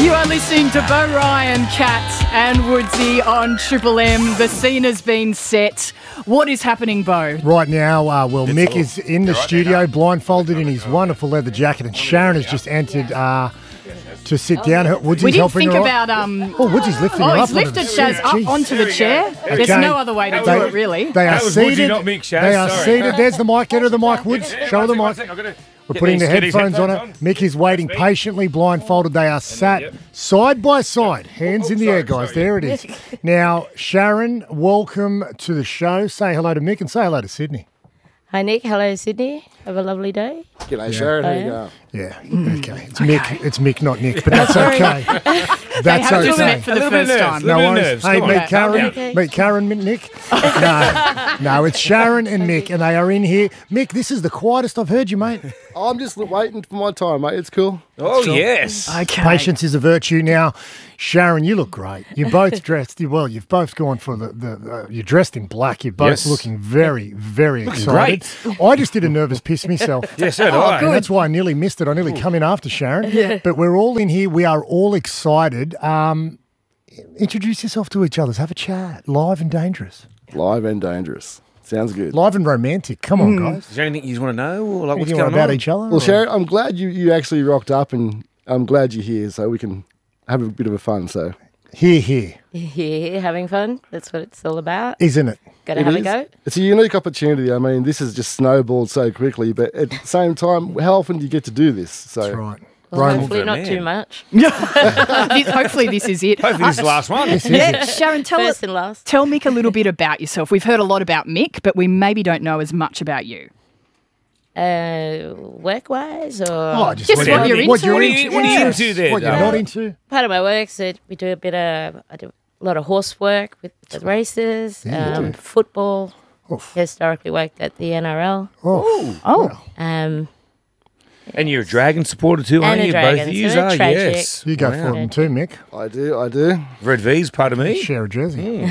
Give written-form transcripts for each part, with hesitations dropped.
You are listening to Bo Ryan, Kat and Woodsy on Triple M. The scene has been set. What is happening, Bo? Right now, Mick is in the studio, blindfolded in his wonderful leather jacket, and Sharon has just entered to sit down. Woodsy's We didn't helping think her about... Woody's lifting her up. he's lifted Shaz up onto the chair. There's no other way to do it, really. They are That was seated. Woodsy, not Mick, Shaz. They are Sorry. seated. There's the mic. Get her the mic, Woods. Show her the mic. We're putting the headphones on her. Mick is waiting patiently, blindfolded. They are sat side by side, hands in the air, guys. There it is. Now, Sharon, welcome to the show. Say hello to Mick and say hello to Sydney. Hi, Nick. Hello, Sydney. Have a lovely day. G'day, Sharon. How you going? Yeah, okay. It's Mick. It's Mick, not Nick, but that's okay. They That's have just okay. met for the first time. No worries. nerves. Hey, Come meet on. Karen. Okay. Meet Karen, Nick. No, it's Sharon and Mick, and they are in here. Mick, this is the quietest I've heard you, mate. I'm just waiting for my time, mate. It's cool. Oh, yes. Okay. Patience is a virtue. Now, Sharon, you look great. You're both dressed. Well, you've both gone for the you're dressed in black. You're both Yes. looking very, very excited. I just did a nervous piss myself. Yes, so did I. And that's why I nearly missed it. I nearly come in after Sharon. But we're all in here. We are all excited. Introduce yourself to each other. Have a chat. Live and dangerous. Live and dangerous. Sounds good. Live and romantic. Come on, guys. Is there anything you want to know? Or like, what's Anything going about on? each other? Well, Sharon, I'm glad you actually rocked up, and I'm glad you're here so we can have a bit of a fun. So Here, Yeah, having fun. That's what it's all about. isn't it? Gotta have a go. It's a unique opportunity. I mean, this has just snowballed so quickly, but at the same time, how often do you get to do this? So That's right. Well, Rome- hopefully not man. too much. Hopefully this is it. Hopefully this is the last one. Yeah, Sharon, First and last. tell Mick a little bit about yourself. We've heard a lot about Mick, but we maybe don't know as much about you. Work-wise or just Just what you're into. What are you into there, What you're though? not into? part of my work is that we do I do a lot of horse work with the races, football. Historically worked at the NRL. Oh, Um, And you're a Dragon supporter too, aren't And a you? Dragon, Both of so you they're are, tragic. yes. You go for them too, Mick. I do. Red V's part of me. Share a jersey.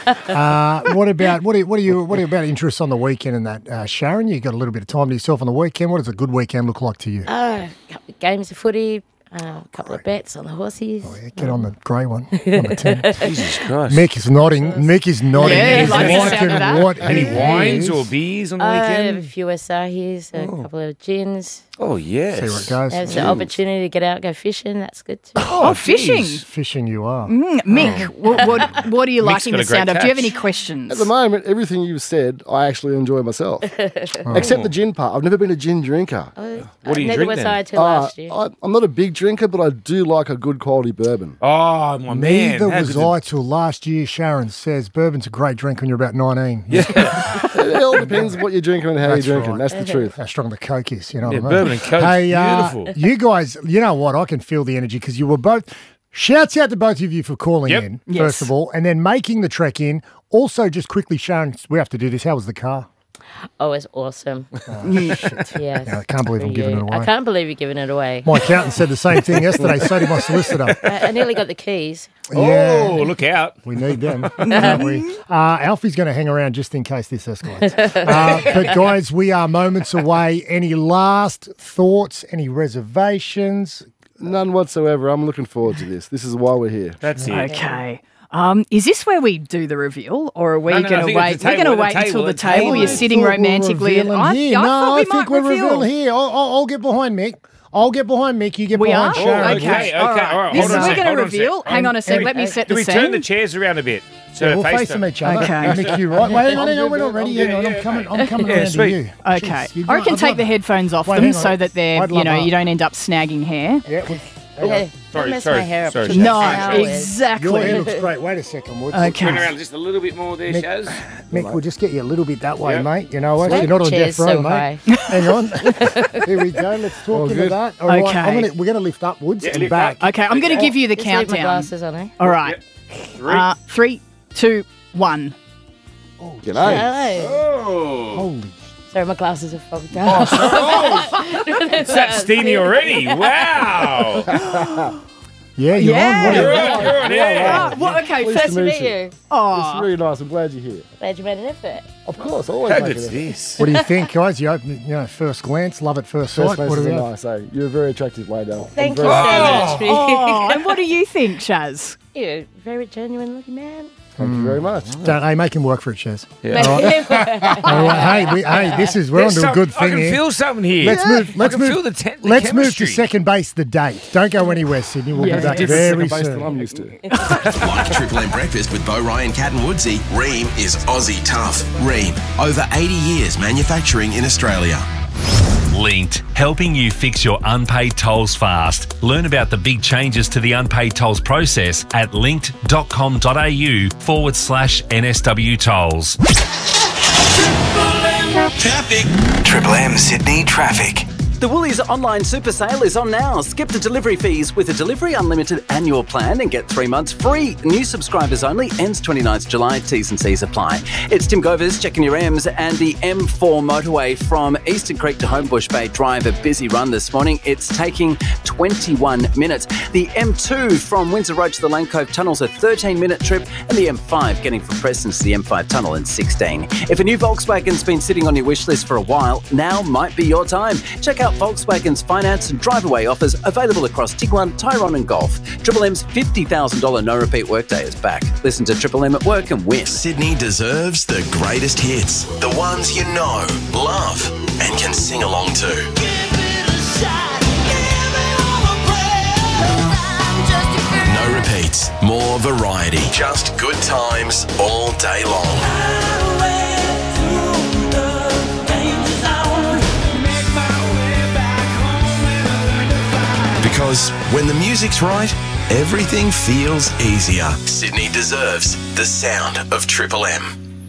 What about interests on the weekend and that, Sharon? You got a little bit of time to yourself on the weekend. What does a good weekend look like to you? a couple of games of footy, a couple of bets on the horses. Yeah, get on the grey one, number 10. Jesus Christ. Mick is nodding. Mick is nodding. Yeah, He's like the sound liking of that. what Any he wines is. or beers on the I have a weekend? few Asahis, a couple of gins. Oh, yes. See where it goes. There's the opportunity to get out, go fishing. That's good too. oh, fishing. geez. Fishing you are. Mick, what are you liking got the a great sound of? Do you have any catch. questions? At the moment, everything you've said, I actually enjoy myself, except the gin part. I've never been a gin drinker. What do you Neither drink was then? I till last year. I'm not a big drinker, but I do like a good quality bourbon. Oh, my man. Neither How was good's I till last year. Sharon says bourbon's a great drink when you're about 19. Yeah. It all depends what you're drinking and how That's you're drinking. right. That's the truth. How strong the Coke is, you know Yeah, what I mean? bourbon and Coke's Hey, beautiful. you guys, you know what? I can feel the energy because you were both. Shouts out to both of you for calling Yep. in, Yes. first of all, and then making the trek in. Also, just quickly, Sharon, we have to do this. How was the car? Oh, it's awesome. Yes. Yeah, I can't believe I'm For giving you. it away. I can't believe you're giving it away. My accountant said the same thing yesterday. So did my solicitor. I nearly got the keys. Yeah. Oh, look out. We need them, don't we? Alfie's going to hang around just in case this escalates. But guys, we are moments away. Any last thoughts? Any reservations? None whatsoever. I'm looking forward to this. This is why we're here. That's it. Okay. Is this where we do the reveal, or are we No, no, I going to think wait? it's the We're going to table, wait the until table, the the table. table. You're sitting Thought we're romantically. revealing here. I No, thought we I think might we're reveal. revealing here. I'll get behind Mick. I'll get behind Mick. You get We behind are? Sharon. Okay, All right. all right, This hold on a we're sec, going hold to on a sec. reveal. Hang on a sec. Let me set Do the we scene. turn the chairs around a bit? So Yeah, we'll face face them each other. Okay. Mick, you right? Wait, hang on, we're not ready. Hang on, I'm coming Yeah, around sweet. to you. Okay. Jeez, you'd I like- can I'd take love- the headphones off Wait, them hang on. so that they're, I'd love that. you don't end up snagging hair. Yeah, Yeah, Sorry, don't mess sorry, my hair up. sorry. She's No, got flowers. your hair exactly. looks great. Wait a second, Woods. Turn Okay. around just a little bit more there, Mick, Shaz. Mick, we'll just get you a little bit that way, Yeah. mate. You know what? Sweat You're not on chair's death row, so mate. Hang on. Here we go. Let's talk into good. that. All right, Okay. we're going to lift upwards Yeah, and lift back. up. Okay, I'm going to give you the Just leave my countdown. glasses on, eh? All right. 3, 2, 1. G'day. Hello. Oh. Holy. Sorry, my glasses are fogged up. It's that steamy already. Wow. Yeah, you're Yeah. on. What You're are you? on, you're on, yeah. Oh, well, okay, Pleased first to Meet meet you. you. It's Oh, really nice. I'm glad you're here. Glad you made an effort. Of course, always How make good's it. this? What do you think, guys? You open, first glance, love at first sight. First What faces do are we nice, eh? You're a very attractive lady. Thank you so much. oh, and what do do you think, Shaz? You're a very genuine looking man. Thank you very much. Hey, make him work for it, Shaz. Yeah. All right. We're onto a good I thing can here. feel something here. Let's move. Let's I can move. feel the Let's move to chemistry. second base. The date. Don't go anywhere, Sydney. We'll be back very Based soon. on I'm used to. Like Triple M Breakfast with Bo, Ryan, Cat and Woodsy, Ream is Aussie tough. Ream, over 80 years manufacturing in Australia. Linked, helping you fix your unpaid tolls fast. Learn about the big changes to the unpaid tolls process at linked.com.au/NSW tolls. Traffic. Triple M Sydney traffic. The Woolies online super sale is on now. Skip the delivery fees with a Delivery Unlimited annual plan and get 3 months free. New subscribers only. Ends 29th July. T's and C's apply. It's Tim Govers checking your M's, and the M4 motorway from Eastern Creek to Homebush Bay Drive, a busy run this morning. It's taking 21 minutes. The M2 from Windsor Road to the Lane Cove Tunnel's a 13-minute trip, and the M5 getting from Preston to the M5 Tunnel in 16. If a new Volkswagen's been sitting on your wish list for a while, now might be your time. Check out Volkswagen's finance and drive-away offers available across Tiguan, Tyrone and Golf. Triple M's $50,000 no-repeat workday is back. Listen to Triple M at work and win. Sydney deserves the greatest hits, the ones you know, love, and can sing along to. No repeats, more variety, just good times all day long. Because when the music's right, everything feels easier. Sydney deserves the sound of Triple M.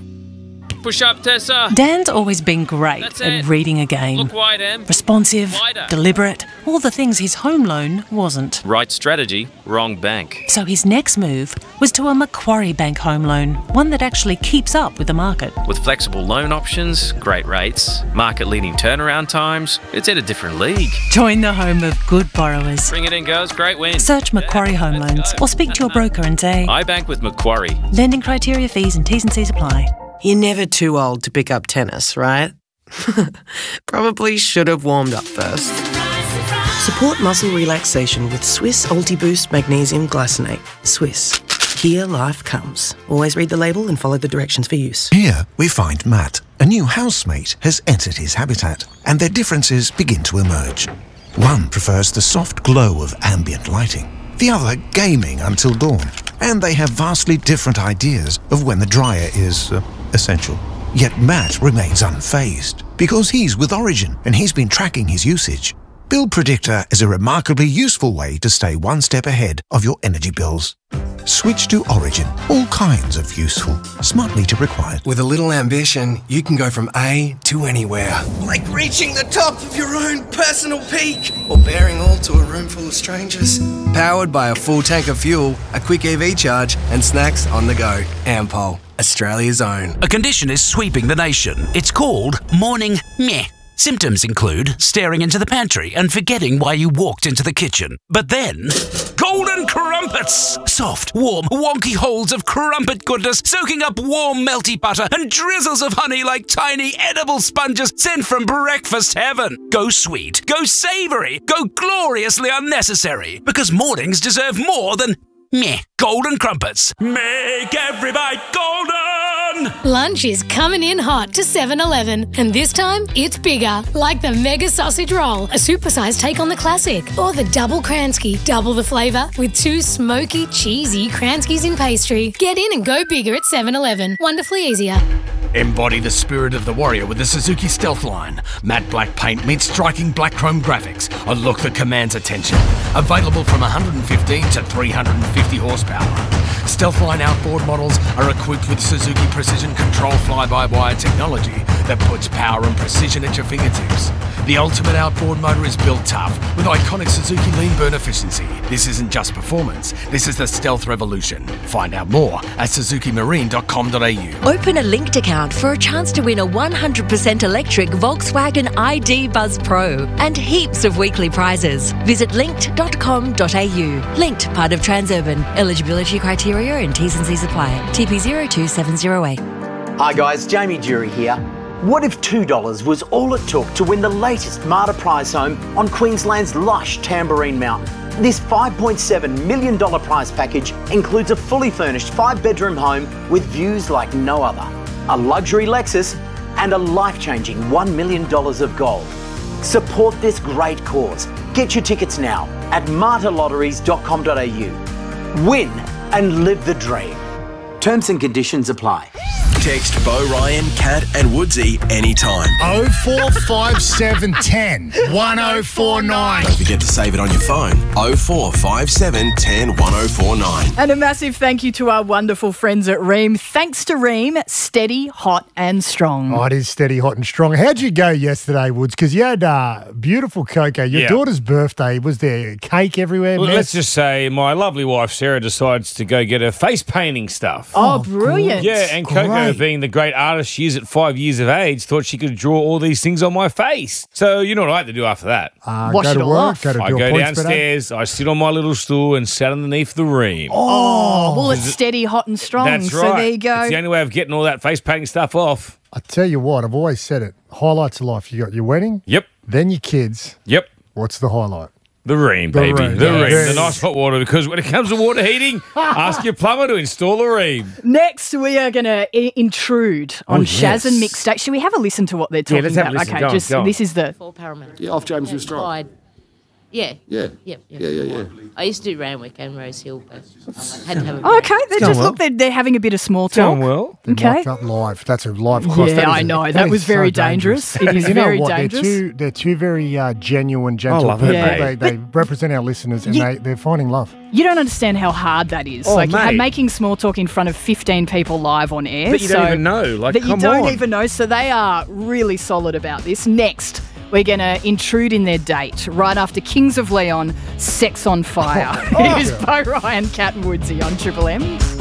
Push up, Tessa. Dan's always been great That's at it. reading a game. Look wide, Em. Responsive, Wider. deliberate, all the things his home loan wasn't. Right strategy, wrong bank. So his next move was to a Macquarie Bank home loan, one that actually keeps up with the market. With flexible loan options, great rates, market-leading turnaround times, it's in a different league. Join the home of good borrowers. Bring it in, girls. Great win. Search Macquarie Home Loans or speak to your broker and say, I bank with Macquarie. lending criteria, fees and T's and C's apply. You're never too old to pick up tennis, right? Probably should have warmed up first. Support muscle relaxation with Swiss Ultiboost Magnesium Glycinate. Swiss. Here life comes. Always read the label and follow the directions for use. Here we find Matt. A new housemate has entered his habitat, and their differences begin to emerge. One prefers the soft glow of ambient lighting, the other gaming until dawn, and they have vastly different ideas of when the dryer is essential. Yet Matt remains unfazed because he's with Origin and he's been tracking his usage. Bill Predictor is a remarkably useful way to stay one step ahead of your energy bills. Switch to Origin. All kinds of useful. Smart meter required. With a little ambition, you can go from A to anywhere. Like reaching the top of your own personal peak. Or bearing all to a room full of strangers. Powered by a full tank of fuel, a quick EV charge, and snacks on the go. Ampol, Australia's own. A condition is sweeping the nation. It's called morning meh. Symptoms include staring into the pantry and forgetting why you walked into the kitchen. But then, golden crumpets! Soft, warm, wonky holes of crumpet goodness soaking up warm, melty butter and drizzles of honey like tiny edible sponges sent from breakfast heaven. Go sweet, go savoury, go gloriously unnecessary. Because mornings deserve more than meh. Golden crumpets. Make every bite golden! Lunch is coming in hot to 7-Eleven, and this time it's bigger, like the Mega Sausage Roll, a supersized take on the classic, or the Double Kransky, double the flavour with 2 smoky, cheesy Kranskys in pastry. Get in and go bigger at 7-Eleven. Wonderfully easier. Embody the spirit of the warrior with the Suzuki Stealth line. Matte black paint meets striking black chrome graphics. A look that commands attention. Available from 115 to 350 horsepower. Stealth line outboard models are equipped with Suzuki Precision Control fly-by-wire technology that puts power and precision at your fingertips. The ultimate outboard motor is built tough with iconic Suzuki lean burn efficiency. This isn't just performance, this is the Stealth revolution. Find out more at suzukimarine.com.au. Open a linked account for a chance to win a 100% electric Volkswagen ID Buzz Pro and heaps of weekly prizes. Visit linked.com.au. Linked, part of Transurban. Eligibility criteria and T's and C's apply. TP 02708. Hi guys, Jamie Jury here. What if $2 was all it took to win the latest Marta prize home on Queensland's lush Tamborine Mountain? This $5.7 million prize package includes a fully furnished 5-bedroom home with views like no other, a luxury Lexus, and a life-changing $1 million of gold. Support this great cause. Get your tickets now at martalotteries.com.au. Win and live the dream. Terms and conditions apply. Text Bo Ryan, Cat and Woodsy anytime. 045710 1049. Don't forget to save it on your phone. 0457 10 1049. And a massive thank you to our wonderful friends at Ream. Thanks to Ream, steady, hot and strong. Oh, it is steady, hot and strong. How'd you go yesterday, Woods? Because you had beautiful cocoa. Your daughter's birthday. Was there cake everywhere? Well, let's just say my lovely wife Sarah decides to go get her face painting stuff. Oh, brilliant. Yeah, and Coco, being the great artist she is at 5 years of age, thought she could draw all these things on my face. So you know what I had to do after that? Wash go it to all work, off. go to I do a go points per day. downstairs, I sit on my little stool and sat underneath the Ream. Oh, well, it's steady, hot and strong. That's so right. there you go. It's the only way of getting all that face painting stuff off. I tell you what, I've always said it. Highlights of life. You got your wedding. Yep. Then your kids. Yep. What's the highlight? The Ream, The baby. Ream. The Yeah. Ream. Yeah. The nice hot water, because when it comes to water heating, ask your plumber to install a Ream. Next, we are going to intrude on Shaz and yes. Mixtape. Should we have a listen to what they're talking let's have a about? listen. Okay, Go on, just go on. this is the Full Parramatta. Yeah, off James with Stride. Yeah. Yeah. Yep. Yeah. I used to do Randwick and Rose Hill, but I had to have a Oh, okay, they're going just well. look. They're having a bit of small talk. Going well. They're Okay. mic'd up live. That's a live cross. Yeah, That is I know. that That is was so very dangerous. It is You know very what? dangerous. They're two very genuine, gentle love people. it, mate. They represent our listeners, and they're finding love. You don't understand how hard that is. Oh, like mate. making small talk in front of 15 people live on air. That you don't even know. Like, that you come don't on. even know. So they are really solid about this. Next, we're going to intrude in their date right after Kings of Leon, Sex on Fire. Here's Bo Ryan, Cat and Woodsy on Triple M.